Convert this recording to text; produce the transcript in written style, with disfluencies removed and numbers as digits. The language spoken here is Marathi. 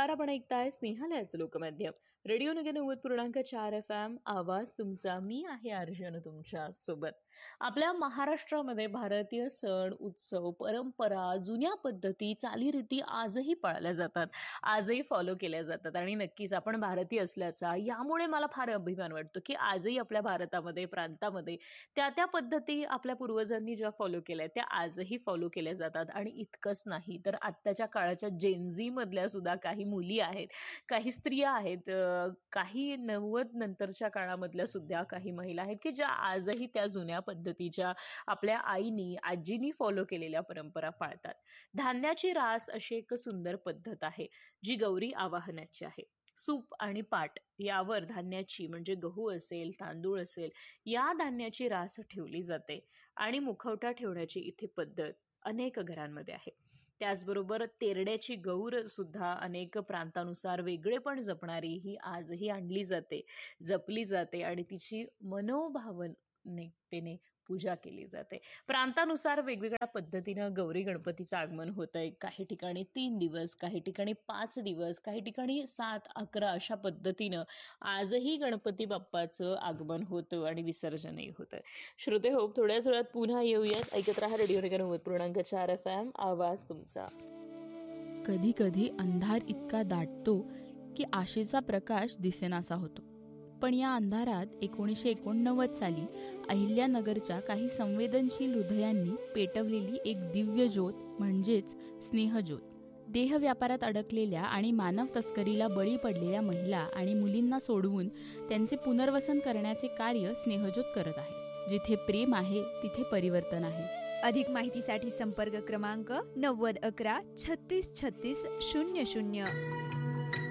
नमस्कार. आपण ऐकताय स्नेहालयाचं लोकमाध्यम रेडिओ नगर 90.4 FM. आवाज तुमचा. मी आहे अर्जुन तुमच्या सोबत. आपल्या महाराष्ट्रामध्ये भारतीय सण, उत्सव, परंपरा, जुन्या पद्धती, चालीरीती आजही पाळल्या जातात, आजही फॉलो केल्या जातात. आणि नक्कीच आपण भारतीय असल्याचा यामुळे मला फार अभिमान वाटतो की आजही आपल्या भारतामध्ये, प्रांतामध्ये त्या पद्धती आपल्या पूर्वजांनी ज्या फॉलो केल्या त्या आजही फॉलो केल्या जातात. आणि इतकंच नाही तर आत्ताच्या काळाच्या जेनझी मधल्या सुद्धा काही मुली आहेत, काही स्त्रिया आहेत, काही 90 नंतरच्या काळामधल्या सुद्धा काही महिला आहेत की ज्या आजही त्या जुन्या पद्धतीच्या आपल्या आईनी, आजीनी फॉलो केलेल्या परंपरा पाळतात. धान्याची रास अशी एक सुंदर पद्धत आहे जी गौरी आवाहनाची आहे. सूप आणि पाट यावर धान्याची म्हणजे गहू असेल, तांदूळ असेल, या धान्याची रास ठेवली जाते आणि मुखवटा ठेवण्याची इथे पद्धत अनेक घरांमध्ये आहे. त्याचबरोबर तेरड्याची गौर सुद्धा अनेक प्रांतानुसार वेगळेपण जपणारी ही आजही आणली जाते, जपली जाते आणि तिची मनोभावनिकतेने पूजा केली जाते. प्रांतानुसार वेगवेगळ्या पद्धतीनं गौरी गणपतीचं आगमन होत आहे. काही ठिकाणी 3 दिवस, काही ठिकाणी 5 दिवस, काही ठिकाणी 7, 11 अशा पद्धतीनं आजही गणपती बाप्पाचं आगमन होतं आणि विसर्जनही होतं. श्रोते हो, थोड्याच वेळात पुन्हा येऊयात. ऐकत राहा रेडिओ नगर 90.4 FM. आवाज तुमचा. कधी कधी अंधार इतका दाटतो की आशेचा प्रकाश दिसेनासा होतो. पण या अंधारात 1989 साली अहिल्यानगरच्या काही संवेदनशील हृदयांनी पेटवलेली एक दिव्य ज्योत म्हणजेच स्नेहज्योत. देह व्यापारात अडकलेल्या आणि मानव तस्करीला बळी पडलेल्या महिला आणि मुलींना सोडवून त्यांचे पुनर्वसन करण्याचे कार्य स्नेहज्योत करत आहे. जिथे प्रेम आहे तिथे परिवर्तन आहे. अधिक माहितीसाठी संपर्क क्रमांक 90 11 36 36 00.